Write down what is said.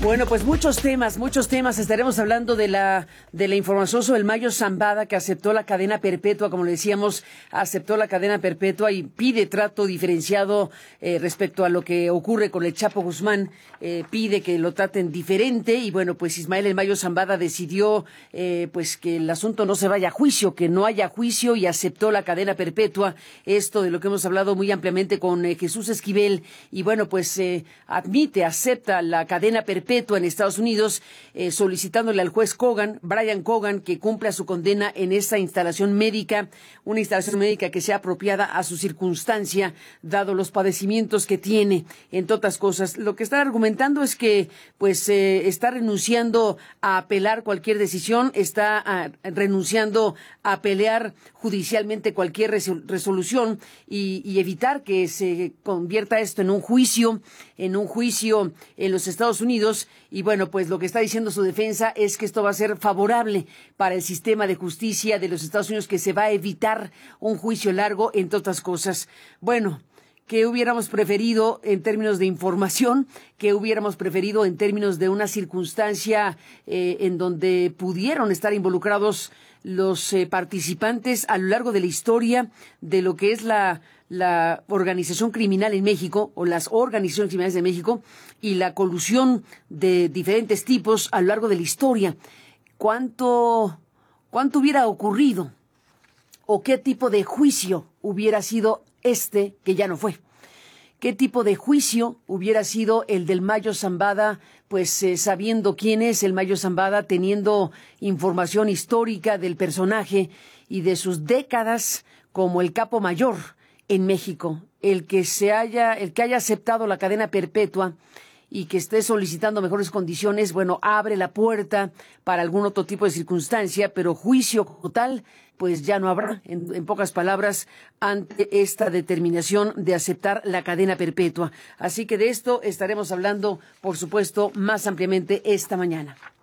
Bueno, pues muchos temas. Estaremos hablando de la información sobre el Mayo Zambada, que aceptó la cadena perpetua, como le decíamos, aceptó la cadena perpetua y pide trato diferenciado respecto a lo que ocurre con el Chapo Guzmán. Pide que lo traten diferente y bueno, pues Ismael El Mayo Zambada decidió pues que el asunto no se vaya a juicio, que no haya juicio y aceptó la cadena perpetua. Esto de lo que hemos hablado muy ampliamente con Jesús Esquivel y bueno, pues acepta la cadena perpetua en Estados Unidos, solicitándole al juez Brian Cogan, que cumpla su condena en esta instalación médica, una instalación médica que sea apropiada a su circunstancia, dado los padecimientos que tiene, entre otras cosas. Lo que está argumentando es que, pues, está renunciando a apelar cualquier decisión, está renunciando a pelear judicialmente cualquier resolución y evitar que se convierta esto en un juicio en los Estados Unidos. Y bueno, pues lo que está diciendo su defensa es que esto va a ser favorable para el sistema de justicia de los Estados Unidos, que se va a evitar un juicio largo, entre otras cosas. Bueno, ¿qué hubiéramos preferido en términos de información? ¿Qué hubiéramos preferido en términos de una circunstancia en donde pudieron estar involucrados los participantes a lo largo de la historia de lo que es la organización criminal en México o las organizaciones criminales de México y la colusión de diferentes tipos a lo largo de la historia? ¿Cuánto hubiera ocurrido o qué tipo de juicio hubiera sido que ya no fue? ¿Qué tipo de juicio hubiera sido el del Mayo Zambada, pues sabiendo quién es el Mayo Zambada, teniendo información histórica del personaje y de sus décadas como el capo mayor en México? El que haya aceptado la cadena perpetua y que esté solicitando mejores condiciones, bueno, abre la puerta para algún otro tipo de circunstancia, pero juicio total, pues ya no habrá, en pocas palabras, ante esta determinación de aceptar la cadena perpetua. Así que de esto estaremos hablando, por supuesto, más ampliamente esta mañana.